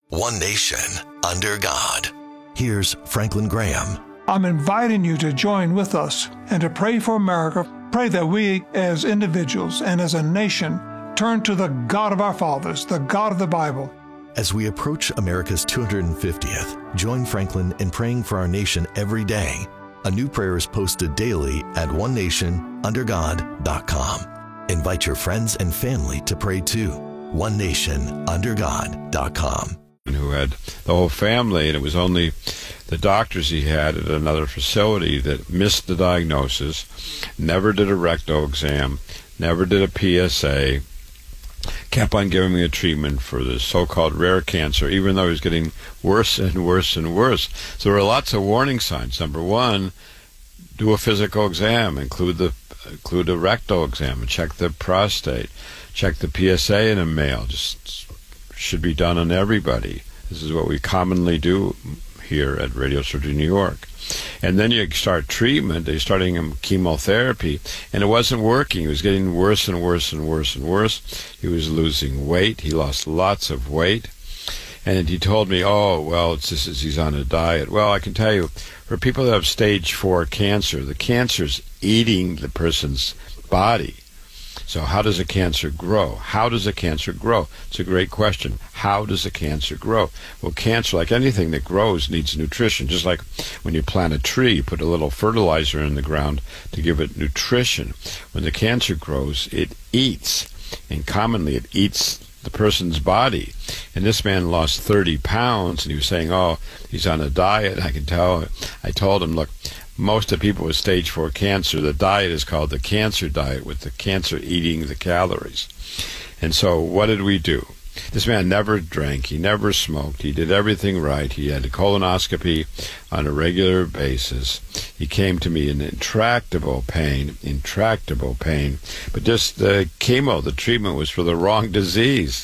One nation, under God. Here's Franklin Graham. I'm inviting you to join with us and to pray for America. Pray that we as individuals and as a nation turn to the God of our fathers, the God of the Bible. As we approach America's 250th, join Franklin in praying for our nation every day. A new prayer is posted daily at onenationundergod.com. Invite your friends and family to pray too. onenationundergod.com. Who had the whole family, and it was only the doctors he had at another facility that missed the diagnosis, never did a rectal exam, never did a PSA, kept on giving me a treatment for the so-called rare cancer, even though it was getting worse and worse and worse. So there were lots of warning signs. Number one, do a physical exam, include a rectal exam, and check the prostate, check the PSA in a male. Just should be done on everybody. This is what we commonly do here at Radio Surgery New York. And then you start treatment. They're starting him chemotherapy, and it wasn't working. It was getting worse and worse and worse and worse. He was losing weight. He lost lots of weight. And he told me, oh, well, it's just he's on a diet. Well, I can tell you, for people that have stage 4 cancer, the cancer's eating the person's body. So how does a cancer grow? How does a cancer grow? It's a great question. How does a cancer grow? Well, cancer, like anything that grows, needs nutrition. Just like when you plant a tree, you put a little fertilizer in the ground to give it nutrition. When the cancer grows, it eats, and commonly it eats the person's body. And this man lost 30 pounds, and he was saying, oh, he's on a diet. I can tell. I told him, look, most of the people with stage 4 cancer, the diet is called the cancer diet, with the cancer eating the calories. And so what did we do? This man never drank. He never smoked. He did everything right. He had a colonoscopy on a regular basis. He came to me in intractable pain. But just the chemo, the treatment was for the wrong disease.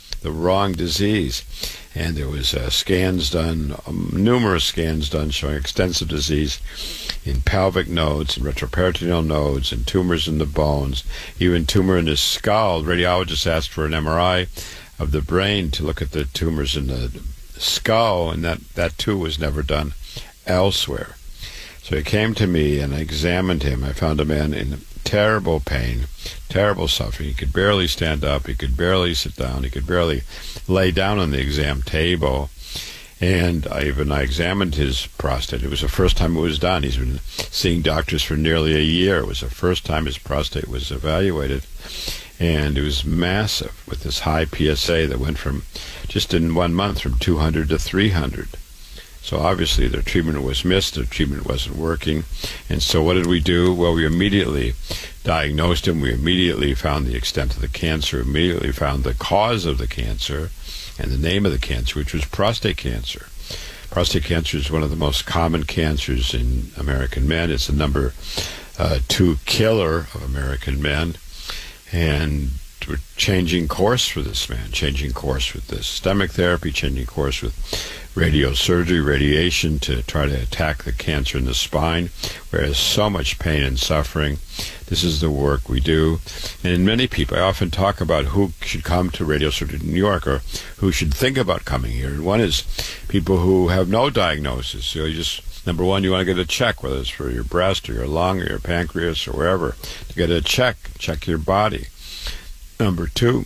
And there was scans done, numerous scans done showing extensive disease in pelvic nodes and retroperitoneal nodes and tumors in the bones, even tumor in his skull. Radiologists asked for an MRI of the brain to look at the tumors in the skull, and that too was never done elsewhere. So he came to me and I examined him. I found a man in terrible pain, terrible suffering. He could barely stand up. He could barely sit down. He could barely lay down on the exam table. And I examined his prostate. It was the first time it was done. He's been seeing doctors for nearly a year. It was the first time his prostate was evaluated. And it was massive, with this high PSA that went from, just in 1 month, from 200 to 300. So obviously their treatment was missed, their treatment wasn't working. And so what did we do? Well, we immediately diagnosed him. We immediately found the extent of the cancer, immediately found the cause of the cancer and the name of the cancer, which was prostate cancer. Prostate cancer is one of the most common cancers in American men. It's the number 2 killer of American men. And we're changing course for this man, changing course with the systemic therapy, changing course with radiosurgery, radiation, to try to attack the cancer in the spine, where there's so much pain and suffering. This is the work we do. And many people, I often talk about who should come to Radio Surgery New York, or who should think about coming here. And one is people who have no diagnosis. So you just, number one, you want to get a check, whether it's for your breast or your lung or your pancreas or wherever, to get a check your body. Number two,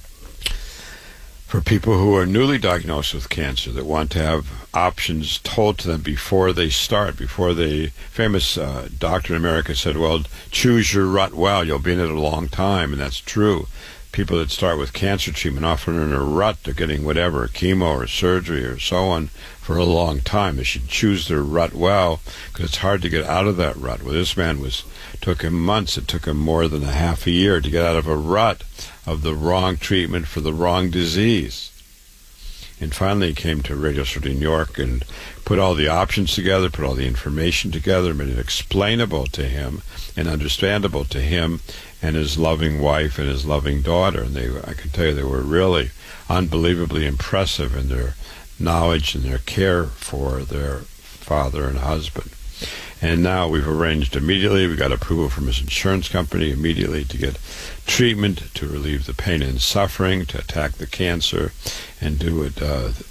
for people who are newly diagnosed with cancer that want to have options told to them before they start, before the famous doctor in America said, well, choose your rut well, you'll be in it a long time, and that's true. People that start with cancer treatment often are in a rut. They're getting whatever, chemo or surgery or so on, for a long time. They should choose their rut well, because it's hard to get out of that rut. Well, this man took him months. It took him more than a half a year to get out of a rut of the wrong treatment for the wrong disease. And finally he came to Radio Surgery New York and put all the options together, put all the information together, made it explainable to him and understandable to him and his loving wife and his loving daughter. And I can tell you, they were really unbelievably impressive in their knowledge and their care for their father and husband. And now we've arranged immediately, we got approval from his insurance company immediately to get treatment to relieve the pain and suffering, to attack the cancer, and do it